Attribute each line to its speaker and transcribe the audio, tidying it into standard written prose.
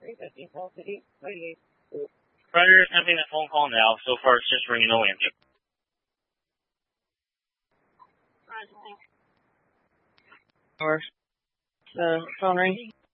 Speaker 1: Predator is attempting a phone call now. So far, it's just ringing, no answer.
Speaker 2: Or phone ring.